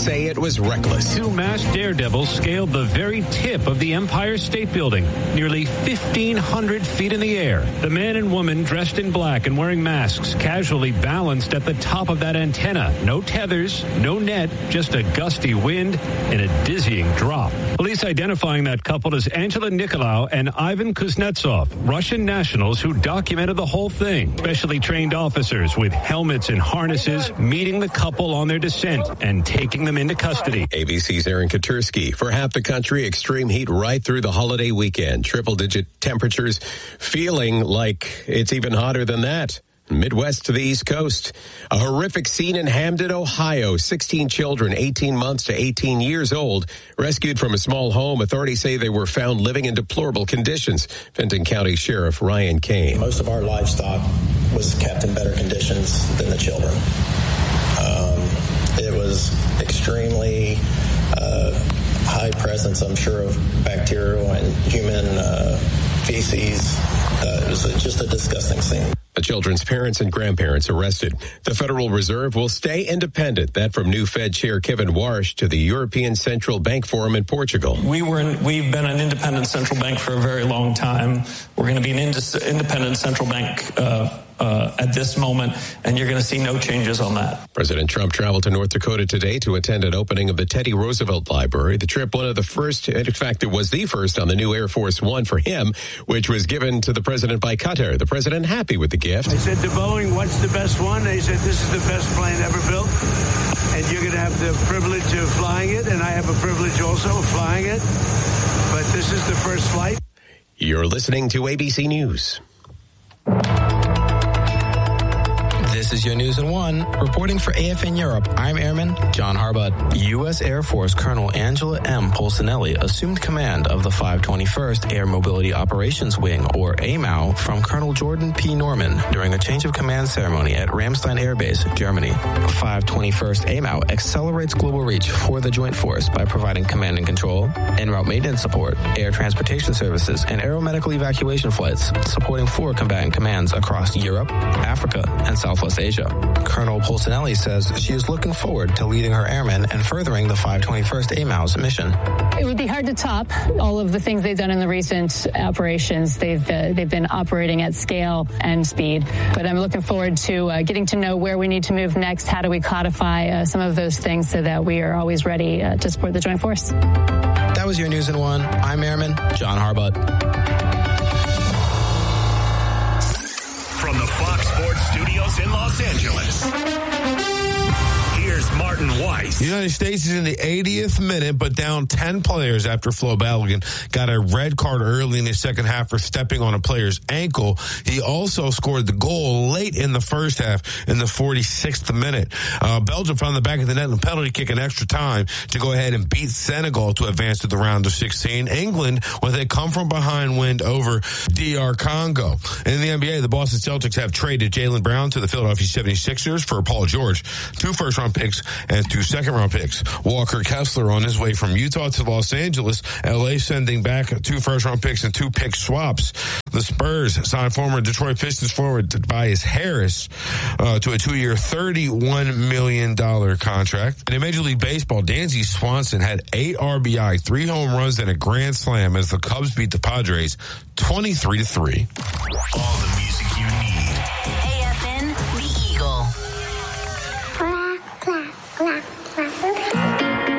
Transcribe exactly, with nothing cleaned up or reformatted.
say it was reckless. Two masked daredevils scaled the very tip of the Empire State Building, nearly fifteen hundred feet in the air. The man and woman dressed in black and wearing masks casually balanced at the top of that antenna. No tethers, no net, just a gusty wind and a dizzying drop. Police identifying that couple as Angela Nikolaou and Ivan Kuznetsov, Russian nationals who documented the whole thing. Specially trained officers with helmets and harnesses meeting the couple on their descent and taking them into custody. A B C's Aaron Katursky. For half the country, extreme heat right through the holiday weekend. Triple-digit temperatures, feeling like it's even hotter than that. Midwest to the East Coast. A horrific scene in Hamden, Ohio. sixteen children, eighteen months to eighteen years old, rescued from a small home. Authorities say they were found living in deplorable conditions. Benton County Sheriff Ryan Kane. Most of our livestock was kept in better conditions than the children. Um, it was extremely uh, high presence, I'm sure, of bacterial and human uh, feces. Uh, it was just a disgusting scene. The children's parents and grandparents arrested. The Federal Reserve will stay independent. That from new Fed Chair Kevin Warsh to the European Central Bank Forum in Portugal. We were in, we've been an independent central bank for a very long time. We're going to be an ind- independent central bank uh, uh, at this moment, and you're going to see no changes on that. President Trump traveled to North Dakota today to attend an opening of the Teddy Roosevelt Library. The trip, one of the first, in fact, it was the first on the new Air Force One for him, which was given to the president by Qatar. The president happy with the gift. I said to Boeing, what's the best one? They said, this is the best plane ever built, and you're going to have the privilege of flying it, and I have a privilege also of flying it, but this is the first flight. You're listening to A B C News. This is your news in one. Reporting for A F N Europe, I'm Airman John Harbutt. U S Air Force Colonel Angela M. Polsinelli assumed command of the five twenty-first Air Mobility Operations Wing, or A M O W, from Colonel Jordan P. Norman during a change of command ceremony at Ramstein Air Base, Germany. five twenty-first A M O W accelerates global reach for the Joint Force by providing command and control, en route maintenance support, air transportation services, and aeromedical evacuation flights, supporting four combatant commands across Europe, Africa, and Southwest Asia. Colonel Polsinelli says she is looking forward to leading her airmen and furthering the five twenty-first A M O W's mission. It would be hard to top all of the things they've done in the recent operations. They've uh, they've been operating at scale and speed. But I'm looking forward to uh, getting to know where we need to move next. How do we codify uh, some of those things so that we are always ready uh, to support the Joint Force? That was your news in one. I'm Airman John Harbutt. From the Fox Sports Studios in Los Angeles, here's Martin Weiss. The United States is in the eightieth minute, but down ten players after Flo Balogun got a red card early in the second half for stepping on a player's ankle. He also scored the goal late in the first half in the forty-sixth minute. Uh, Belgium found the back of the net and penalty kick in extra time to go ahead and beat Senegal to advance to the round of sixteen. England with a come-from-behind win over D R Congo. In the N B A, the Boston Celtics have traded Jaylen Brown to the Philadelphia seventy-sixers for Paul George, two first-round picks and two second-round picks. Walker Kessler on his way from Utah to Los Angeles. L A sending back two first-round picks and two pick swaps. The Spurs signed former Detroit Pistons forward Tobias Harris uh, to a two-year, thirty-one million dollars contract. And in Major League Baseball, Dansby Swanson had eight R B I, three home runs, and a grand slam as the Cubs beat the Padres twenty-three to three. All the